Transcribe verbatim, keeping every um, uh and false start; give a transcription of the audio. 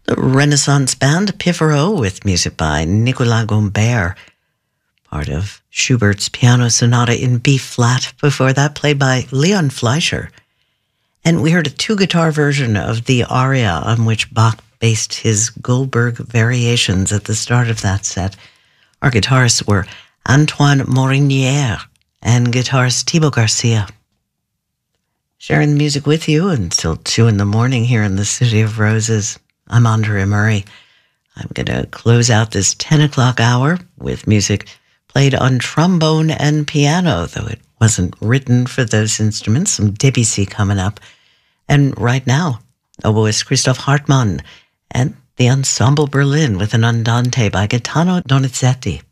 The Renaissance band Piffero with music by Nicolas Gombert, part of Schubert's Piano Sonata in B-flat, before that played by Leon Fleischer. And we heard a two-guitar version of the aria on which Bach based his Goldberg variations at the start of that set. Our guitarists were Antoine Morinière and guitarist Thibaut Garcia. Sharing the music with you until two in the morning here in the City of Roses. I'm Andrea Murray. I'm going to close out this ten o'clock hour with music played on trombone and piano, though it wasn't written for those instruments. Some Debussy coming up. And right now, oboist Christoph Hartmann and the Ensemble Berlin with an Andante by Gaetano Donizetti.